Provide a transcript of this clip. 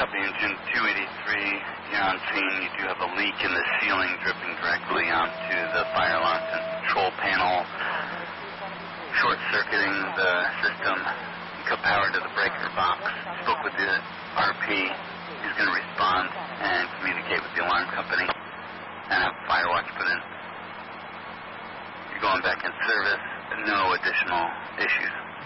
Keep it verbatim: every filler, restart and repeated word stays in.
Copy, engine two eighty-three. You're on scene. You do have a leak in the ceiling dripping directly onto the fire alarm control panel, short-circuiting the system. Cut power to the breaker box. Spoke with the R P. He's going to respond and communicate with the alarm company and have fire watch put in. You're going back in service. No additional issues.